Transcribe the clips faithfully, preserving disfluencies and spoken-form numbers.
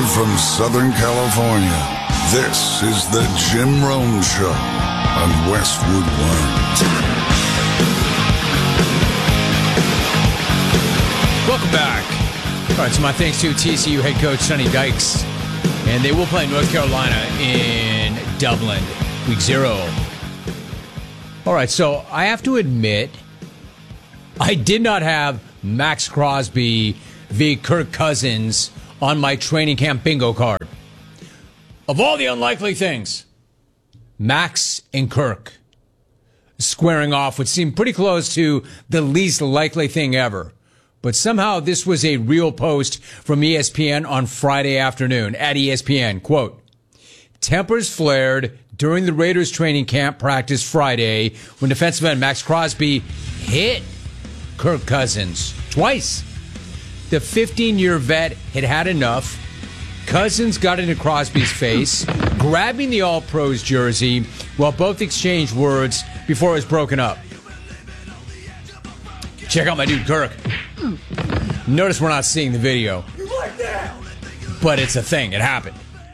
Live from Southern California, this is the Jim Rome Show on Westwood One. Welcome back. All right, so my thanks to T C U head coach Sonny Dykes. And they will play North Carolina in Dublin, week zero. All right, so I have to admit, I did not have Max Crosby v. Kirk Cousins on my training camp bingo card. Of all the unlikely things, Max and Kirk squaring off would seem pretty close to the least likely thing ever. But somehow this was a real post from E S P N on Friday afternoon at E S P N. Quote, tempers flared during the Raiders training camp practice Friday when defensive end Max Crosby hit Kirk Cousins twice. The fifteen-year vet had had enough. Cousins got into Crosby's face, grabbing the All-Pros jersey while both exchanged words before it was broken up. Check out my dude Kirk. Notice we're not seeing the video. But it's a thing. It happened.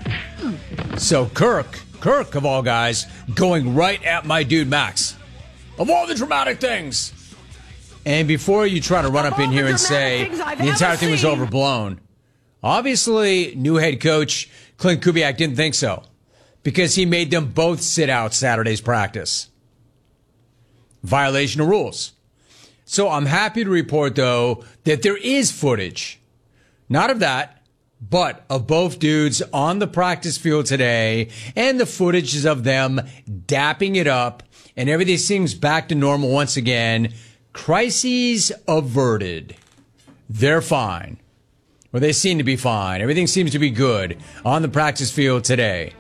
So Kirk, Kirk of all guys, going right at my dude Max. Of all the dramatic things. And before you try to run up in here and say the entire thing was overblown, obviously new head coach Clint Kubiak didn't think so. Because he made them both sit out Saturday's practice. Violation of rules. So I'm happy to report, though, that there is footage, not of that, but of both dudes on the practice field today, and the footage is of them dapping it up, and everything seems back to normal once again. Crises averted. They're fine. Or they seem to be fine. Everything seems to be good on the practice field today.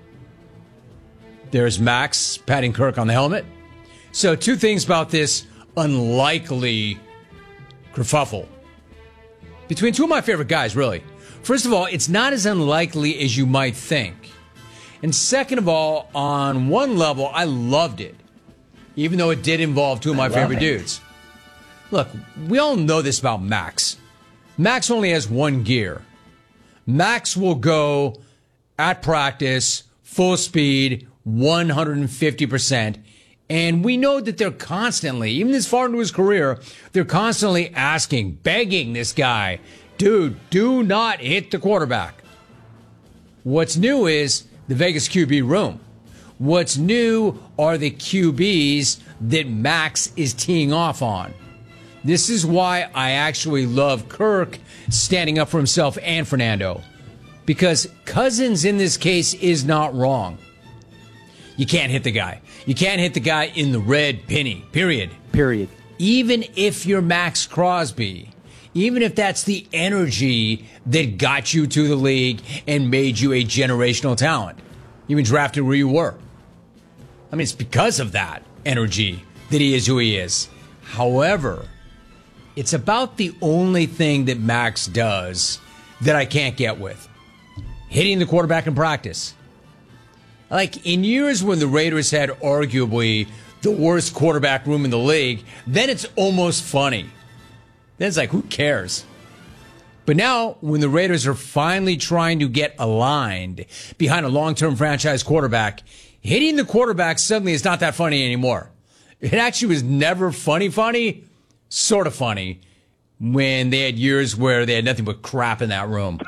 There's Max patting Kirk on the helmet. So two things about this unlikely kerfuffle between two of my favorite guys, really. First of all, it's not as unlikely as you might think. And second of all, on one level, I loved it, even though it did involve two of my favorite it. dudes. Look, we all know this about Max. Max only has one gear. Max will go at practice, full speed, one hundred fifty percent. And we know that they're constantly, even this far into his career, they're constantly asking, begging this guy, dude, do not hit the quarterback. What's new is the Vegas Q B room. What's new are the Q Bs that Max is teeing off on. This is why I actually love Kirk standing up for himself and Fernando. Because Cousins in this case is not wrong. You can't hit the guy. You can't hit the guy in the red penny, period. Period. Even if you're Max Crosby, even if that's the energy that got you to the league and made you a generational talent, even drafted where you were. I mean, it's because of that energy that he is who he is. However, it's about the only thing that Max does that I can't get with. Hitting the quarterback in practice. Like, in years when the Raiders had arguably the worst quarterback room in the league, then it's almost funny. Then it's like, who cares? But now, when the Raiders are finally trying to get aligned behind a long-term franchise quarterback, hitting the quarterback suddenly is not that funny anymore. It actually was never funny funny, sort of funny, when they had years where they had nothing but crap in that room.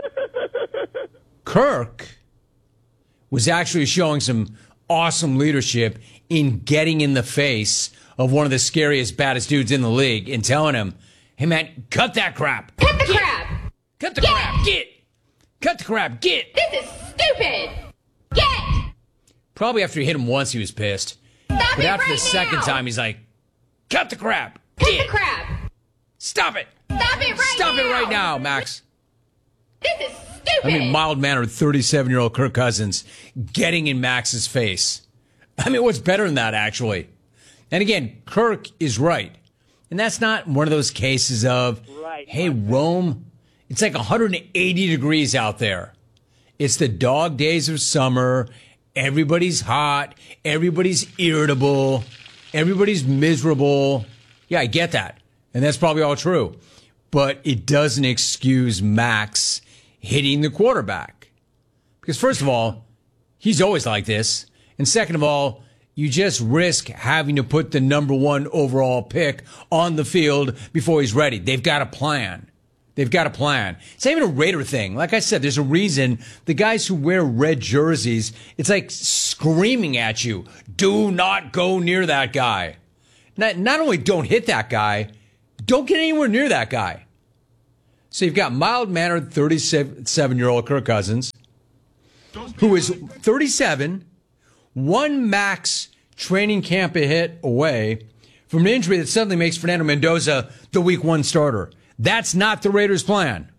Kirk was actually showing some awesome leadership in getting in the face of one of the scariest, baddest dudes in the league and telling him, hey, man, cut that crap. Cut the get. crap. Cut the get. crap. Get. Cut the crap. Get. This is stupid. Get. Probably after he hit him once, he was pissed. Stop but it after right the second now. time, he's like, cut the crap. Cut get. the crap. Stop it. Stop it right Stop now. it right now, Max. This is stupid. I mean, mild-mannered thirty-seven-year-old Kirk Cousins getting in Max's face. I mean, what's better than that, actually? And again, Kirk is right. And that's not one of those cases of, right, hey, Rome, it's like one hundred eighty degrees out there. It's the dog days of summer. Everybody's hot. Everybody's irritable. Everybody's miserable. Yeah, I get that. And that's probably all true. But it doesn't excuse Max hitting the quarterback. Because first of all, he's always like this. And second of all, you just risk having to put the number one overall pick on the field before he's ready. They've got a plan. They've got a plan. It's not even a Raider thing. Like I said, there's a reason the guys who wear red jerseys, it's like screaming at you, do not go near that guy. Not, not only don't hit that guy, don't get anywhere near that guy. So you've got mild-mannered thirty-seven-year-old Kirk Cousins, who is thirty-seven, one max training camp a hit away from an injury that suddenly makes Fernando Mendoza the week one starter. That's not the Raiders' plan.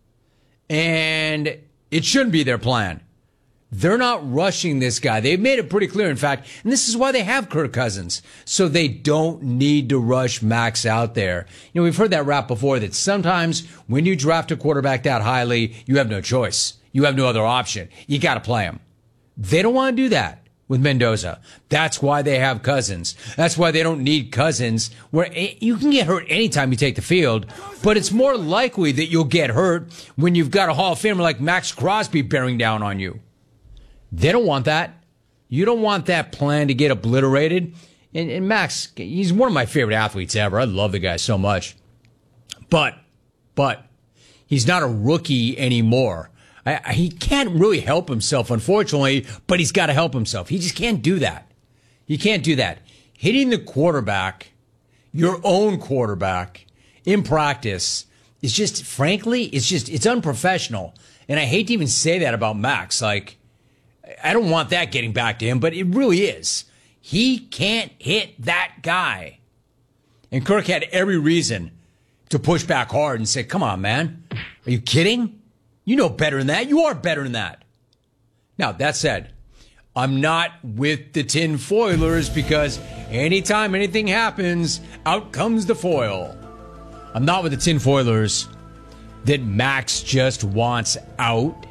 And it shouldn't be their plan. They're not rushing this guy. They've made it pretty clear, in fact, and this is why they have Kirk Cousins, so they don't need to rush Max out there. You know, we've heard that rap before, that sometimes when you draft a quarterback that highly, you have no choice. You have no other option. You got to play him. They don't want to do that with Mendoza. That's why they have Cousins. That's why they don't need Cousins, where you can get hurt anytime you take the field, but it's more likely that you'll get hurt when you've got a Hall of Famer like Max Crosby bearing down on you. They don't want that. You don't want that plan to get obliterated. And, and Max, he's one of my favorite athletes ever. I love the guy so much. But, but, he's not a rookie anymore. I, I, he can't really help himself, unfortunately, but he's got to help himself. He just can't do that. He can't do that. Hitting the quarterback, your own quarterback, in practice is just, frankly, it's just, it's unprofessional. And I hate to even say that about Max. Like, I don't want that getting back to him, but it really is. He can't hit that guy. And Kirk had every reason to push back hard and say, come on, man. Are you kidding? You know better than that. You are better than that. Now, that said, I'm not with the tin foilers, because anytime anything happens, out comes the foil. I'm not with the tin foilers that Max just wants out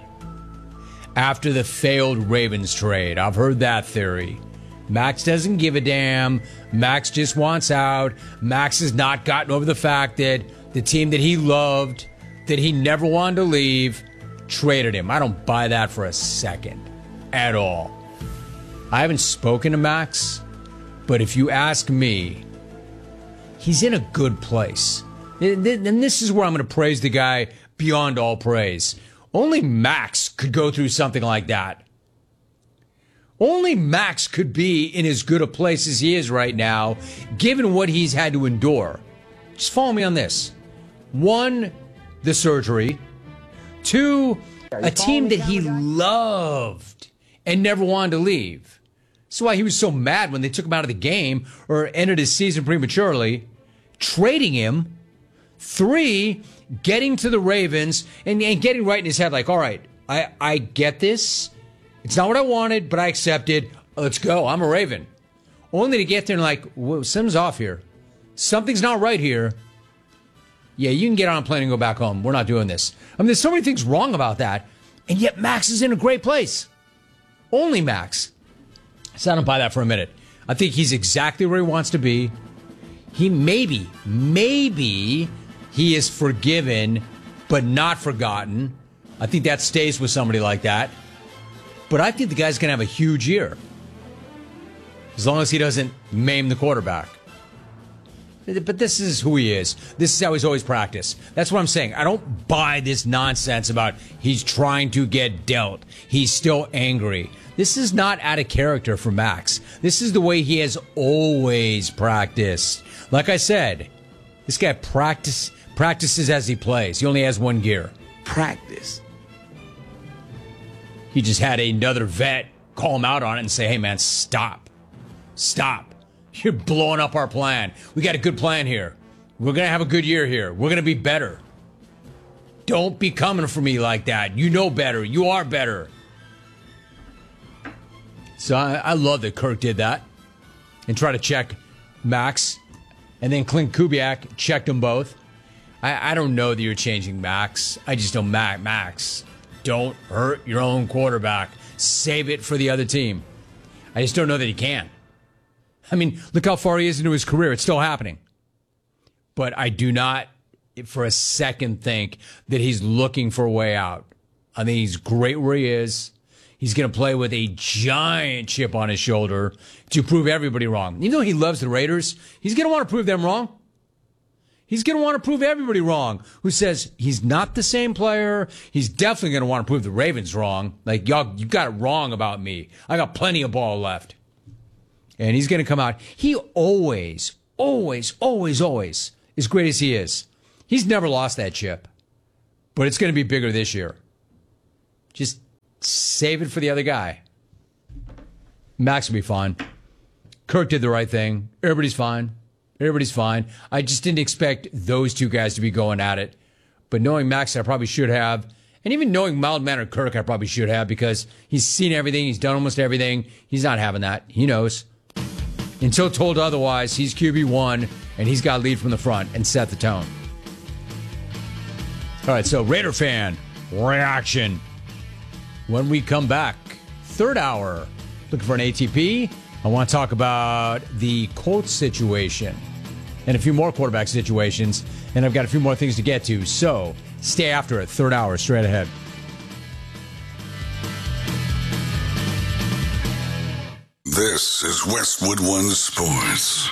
after the failed Ravens trade. I've heard that theory. Max doesn't give a damn. Max just wants out. Max has not gotten over the fact that the team that he loved, that he never wanted to leave, traded him. I don't buy that for a second at all. I haven't spoken to Max, but if you ask me, he's in a good place. And this is where I'm going to praise the guy beyond all praise. Only Max could go through something like that. Only Max could be in as good a place as he is right now, given what he's had to endure. Just follow me on this. One, the surgery. Two, a team that he loved and never wanted to leave. That's why he was so mad when they took him out of the game or ended his season prematurely. Trading him. Three, getting to the Ravens and, and getting right in his head, like, all right, I, I get this. It's not what I wanted, but I accepted. Let's go. I'm a Raven. Only to get there and like, whoa, something's off here. Something's not right here. Yeah, you can get on a plane and go back home. We're not doing this. I mean, there's so many things wrong about that, and yet Max is in a great place. Only Max. So I don't buy that for a minute. I think he's exactly where he wants to be. He maybe, maybe he is forgiven, but not forgotten. I think that stays with somebody like that. But I think the guy's going to have a huge year, as long as he doesn't maim the quarterback. But this is who he is. This is how he's always practiced. That's what I'm saying. I don't buy this nonsense about he's trying to get dealt. He's still angry. This is not out of character for Max. This is the way he has always practiced. Like I said, this guy practice, practices as he plays. He only has one gear. Practice. He just had another vet call him out on it and say, hey, man, stop. Stop. You're blowing up our plan. We got a good plan here. We're going to have a good year here. We're going to be better. Don't be coming for me like that. You know better. You are better. So I, I love that Kirk did that and try to check Max. And then Clint Kubiak checked them both. I, I don't know that you're changing Max. I just don't, Max. Don't hurt your own quarterback. Save it for the other team. I just don't know that he can. I mean, look how far he is into his career. It's still happening. But I do not, for a second, think that he's looking for a way out. I think he's great where he is. He's going to play with a giant chip on his shoulder to prove everybody wrong. Even though he loves the Raiders, he's going to want to prove them wrong. He's going to want to prove everybody wrong who says he's not the same player. He's definitely going to want to prove the Ravens wrong. Like, y'all, you got it wrong about me. I got plenty of ball left. And he's going to come out. He always, always, always, always, as great as he is, he's never lost that chip. But it's going to be bigger this year. Just save it for the other guy. Max will be fine. Kirk did the right thing. Everybody's fine. Everybody's fine. I just didn't expect those two guys to be going at it. But knowing Max, I probably should have. And even knowing mild-mannered Kirk, I probably should have, because he's seen everything. He's done almost everything. He's not having that. He knows. Until told otherwise, he's Q B one, and he's got to lead from the front and set the tone. All right, so Raider fan reaction. When we come back, third hour, looking for an A T P. I want to talk about the Colts situation and a few more quarterback situations, and I've got a few more things to get to. So stay after it. Third hour, straight ahead. This is Westwood One Sports.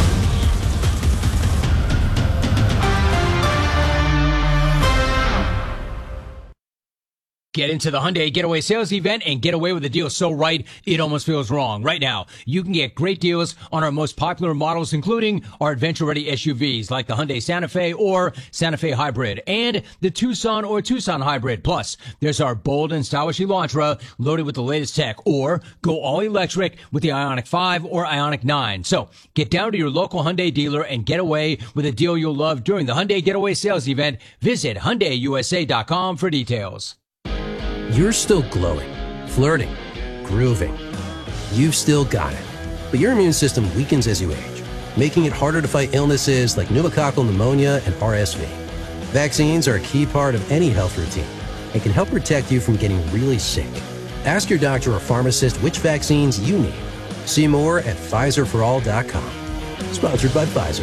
Get into the Hyundai Getaway Sales Event and get away with a deal so right, it almost feels wrong. Right now, you can get great deals on our most popular models, including our adventure-ready S U Vs like the Hyundai Santa Fe or Santa Fe Hybrid and the Tucson or Tucson Hybrid. Plus, there's our bold and stylish Elantra loaded with the latest tech, or go all-electric with the Ioniq five or Ioniq nine. So, get down to your local Hyundai dealer and get away with a deal you'll love during the Hyundai Getaway Sales Event. Visit Hyundai U S A dot com for details. You're still glowing, flirting, grooving. You've still got it. But your immune system weakens as you age, making it harder to fight illnesses like pneumococcal pneumonia and R S V. Vaccines are a key part of any health routine and can help protect you from getting really sick. Ask your doctor or pharmacist which vaccines you need. See more at Pfizer for all dot com. Sponsored by Pfizer.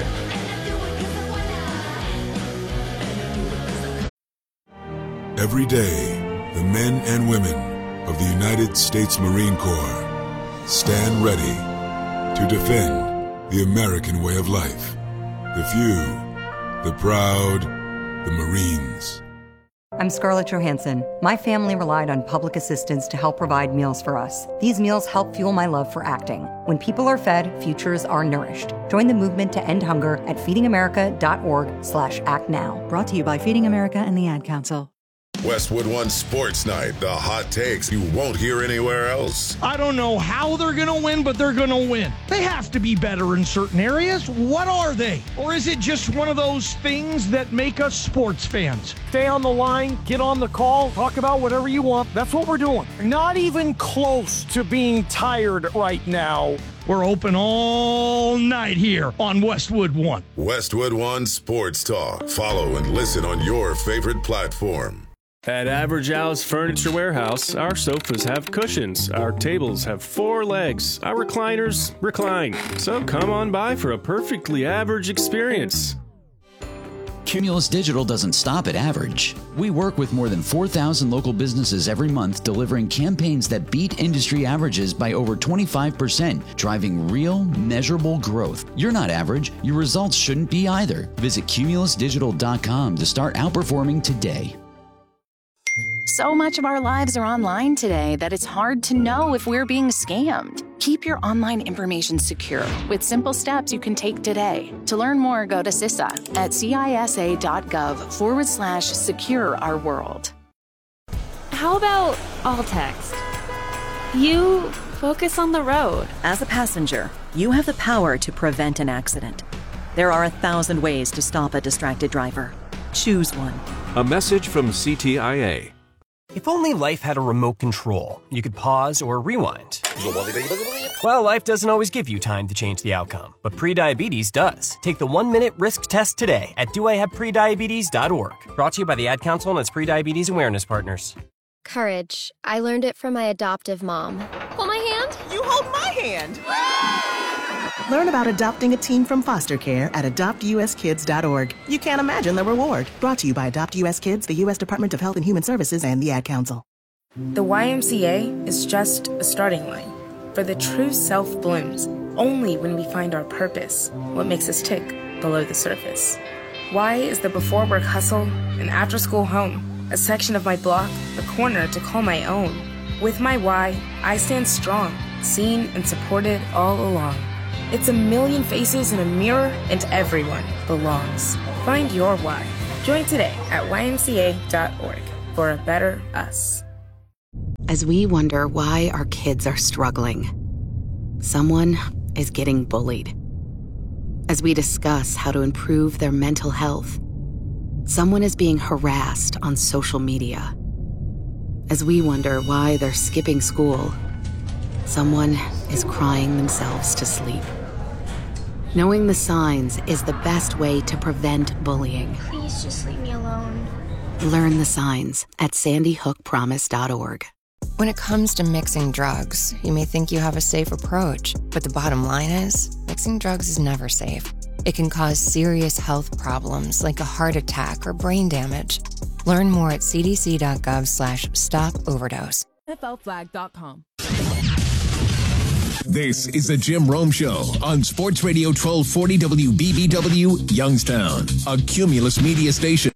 Every day, the men and women of the United States Marine Corps stand ready to defend the American way of life. The few, the proud, the Marines. I'm Scarlett Johansson. My family relied on public assistance to help provide meals for us. These meals help fuel my love for acting. When people are fed, futures are nourished. Join the movement to end hunger at feedingamerica.org slash act now. Brought to you by Feeding America and the Ad Council. Westwood One Sports Night, the hot takes you won't hear anywhere else. I don't know how they're going to win, but they're going to win. They have to be better in certain areas. What are they? Or is it just one of those things that make us sports fans? Stay on the line, get on the call, talk about whatever you want. That's what we're doing. Not even close to being tired right now. We're open all night here on Westwood One. Westwood One Sports Talk. Follow and listen on your favorite platform. At Average Al's Furniture Warehouse, our sofas have cushions, our tables have four legs, our recliners recline. So come on by for a perfectly average experience. Cumulus Digital doesn't stop at average. We work with more than four thousand local businesses every month, delivering campaigns that beat industry averages by over twenty-five percent, driving real, measurable growth. You're not average. Your results shouldn't be either. Visit cumulus digital dot com to start outperforming today. So much of our lives are online today that it's hard to know if we're being scammed. Keep your online information secure with simple steps you can take today. To learn more, go to C I S A at cisa.gov forward slash secure our world. How about all text? You focus on the road. As a passenger, you have the power to prevent an accident. There are a thousand ways to stop a distracted driver. Choose one. A message from C T I A. If only life had a remote control, you could pause or rewind. Well, life doesn't always give you time to change the outcome, but prediabetes does. Take the one-minute risk test today at do I have prediabetes dot org. Brought to you by the Ad Council and its prediabetes awareness partners. Courage. I learned it from my adoptive mom. Hold my hand. You hold my hand. Learn about adopting a teen from foster care at adopt u s kids dot org. You can't imagine the reward. Brought to you by Adopt U S Kids, the U S Department of Health and Human Services, and the Ad Council. The Y M C A is just a starting line. For the true self blooms only when we find our purpose, what makes us tick below the surface. Y is the before work hustle, an after school home, a section of my block, a corner to call my own. With my Y, I stand strong, seen and supported all along. It's a million faces in a mirror, and everyone belongs. Find your why. Join today at y m c a dot org for a better us. As we wonder why our kids are struggling, someone is getting bullied. As we discuss how to improve their mental health, someone is being harassed on social media. As we wonder why they're skipping school, someone is crying themselves to sleep. Knowing the signs is the best way to prevent bullying. Please just leave me alone. Learn the signs at sandy hook promise dot org. When it comes to mixing drugs, you may think you have a safe approach, but the bottom line is, mixing drugs is never safe. It can cause serious health problems like a heart attack or brain damage. Learn more at c d c dot gov slash stop overdose. N F L flag dot com. This is the Jim Rome Show on Sports Radio twelve forty W B B W, Youngstown, a Cumulus media station.